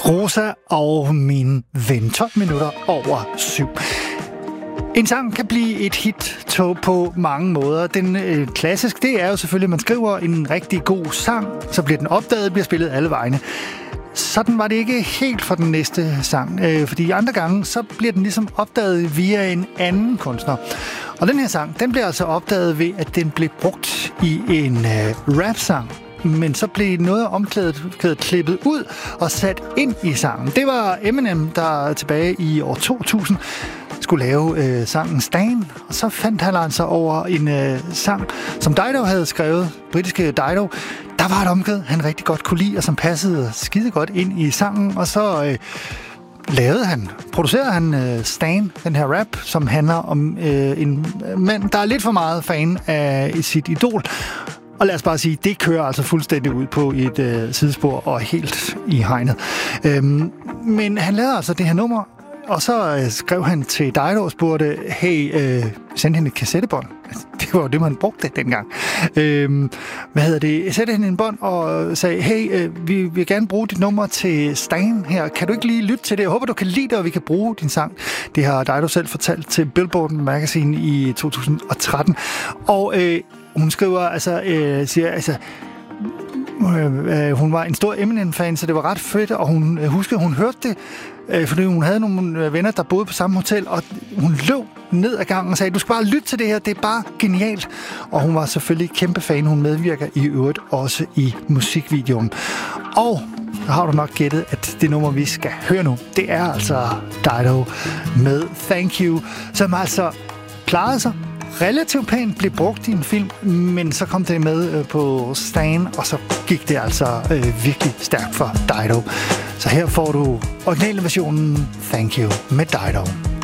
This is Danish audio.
Rosa og min ven. 12 minutter over 7. En sang kan blive et hit på mange måder. Den klassisk, det er jo selvfølgelig, at man skriver en rigtig god sang, så bliver den opdaget, bliver spillet alle vegne. Sådan var det ikke helt for den næste sang, fordi andre gange, så bliver den ligesom opdaget via en anden kunstner. Og den her sang, den bliver altså opdaget ved, at den blev brugt i en rap-sang. Men så blev noget af omkvædet klippet ud og sat ind i sangen. Det var Eminem, der tilbage i år 2000 skulle lave sangen Stan. Og så fandt han altså over en sang, som Dido havde skrevet, britiske Dido. Der var et omkvæd, han rigtig godt kunne lide, og som passede skide godt ind i sangen. Og så producerede han Stan, den her rap, som handler om en mand, der er lidt for meget fan af sit idol. Og lad os bare sige, det kører altså fuldstændig ud på et sidespor og helt i hegnet. Men han lavede altså det her nummer, og så skrev han til Dido og spurgte, hey, send hende et kassettebånd. Det var jo det, man brugte dengang. Sætte hende en bånd og sagde, hey, vi vil gerne bruge dit nummer til Stan her. Kan du ikke lige lytte til det? Jeg håber, du kan lide det, og vi kan bruge din sang. Det har Dido selv fortalt til Billboard Magazine i 2013. Og hun skriver, hun var en stor Eminem-fan, så det var ret fedt, og hun husker, hun hørte det, fordi hun havde nogle venner, der boede på samme hotel, og hun løb ned ad gangen og sagde, du skal bare lytte til det her, det er bare genialt. Og hun var selvfølgelig kæmpe fan, hun medvirker i øvrigt også i musikvideoen. Og så har du nok gættet, at det nummer, vi skal høre nu, det er altså Dido med Thank You, som altså klarede sig relativt pænt, blev brugt i en film, men så kom det med på Stan, og så gik det altså virkelig stærkt for Dido. Så her får du originalversionen Thank You med Dido.